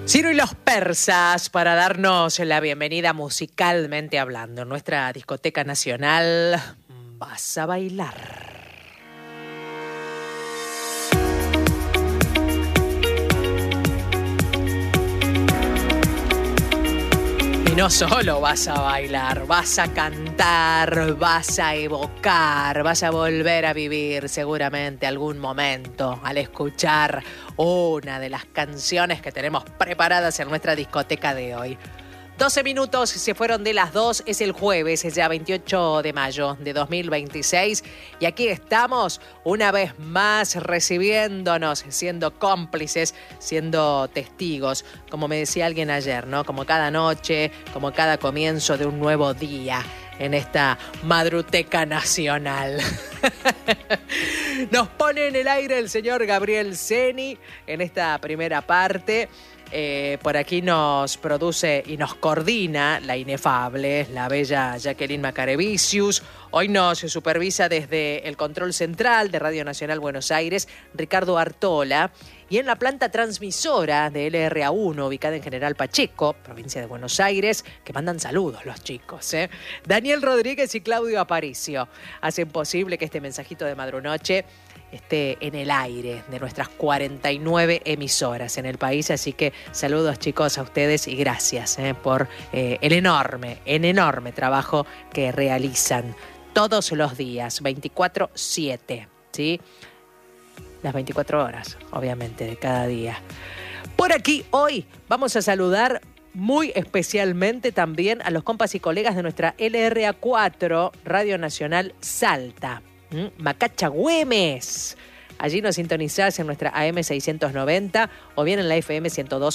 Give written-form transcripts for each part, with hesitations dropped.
Ciro y los Persas para darnos la bienvenida musicalmente hablando en nuestra discoteca nacional. Vas a bailar. Y no solo vas a bailar, vas a cantar, vas a evocar, vas a volver a vivir seguramente algún momento al escuchar una de las canciones que tenemos preparadas en nuestra discoteca de hoy. 12 minutos se fueron de las 2, es el jueves, es ya 28 de mayo de 2026 y aquí estamos una vez más recibiéndonos, siendo cómplices, siendo testigos, como me decía alguien ayer, ¿no? Como cada noche, como cada comienzo de un nuevo día en esta madruteca nacional. Nos pone en el aire el señor Gabriel Ceni en esta primera parte. Por aquí nos produce y nos coordina la inefable, la bella Jacqueline Macarevicius. Hoy nos supervisa desde el control central de Radio Nacional Buenos Aires, Ricardo Artola. Y en la planta transmisora de LRA1, ubicada en General Pacheco, provincia de Buenos Aires, que mandan saludos los chicos, Daniel Rodríguez y Claudio Aparicio hacen posible que este mensajito de Madrunoche esté en el aire de nuestras 49 emisoras en el país. Así que saludos, chicos, a ustedes y gracias por el enorme trabajo que realizan todos los días, 24/7, ¿sí? Las 24 horas, obviamente, de cada día. Por aquí hoy vamos a saludar muy especialmente también a los compas y colegas de nuestra LRA4, Radio Nacional Salta. Macacha Güemes. Allí nos sintonizás en nuestra AM 690 o bien en la FM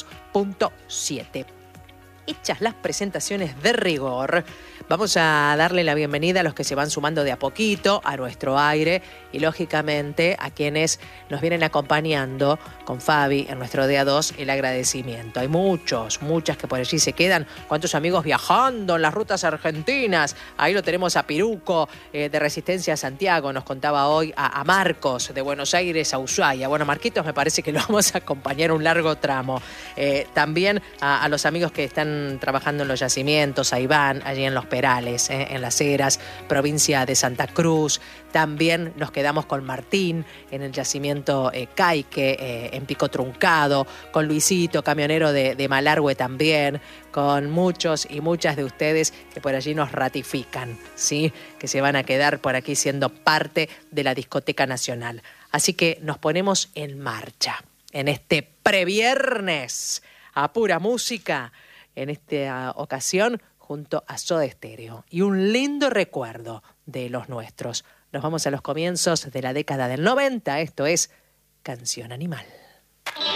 102.7. Hechas las presentaciones de rigor, vamos a darle la bienvenida a los que se van sumando de a poquito a nuestro aire y lógicamente a quienes nos vienen acompañando con Fabi en nuestro día 2 el agradecimiento. Hay muchas que por allí se quedan. ¿Cuántos amigos viajando en las rutas argentinas? Ahí lo tenemos a Piruco de Resistencia a Santiago, nos contaba hoy a Marcos de Buenos Aires a Ushuaia. Bueno, Marquitos me parece que lo vamos a acompañar un largo tramo. También a los amigos que están trabajando en los yacimientos, a Iván, allí en Los Perales, en Las Heras, provincia de Santa Cruz. También nos quedamos con Martín en el yacimiento Caique, en Pico Truncado, con Luisito, camionero de Malargüe también, con muchos y muchas de ustedes que por allí nos ratifican, ¿sí? Que se van a quedar por aquí siendo parte de la discoteca nacional. Así que nos ponemos en marcha en este previernes a pura música, en esta ocasión junto a Soda Stereo y un lindo recuerdo de los nuestros. Nos vamos a los comienzos de la década del 90, esto es Canción Animal.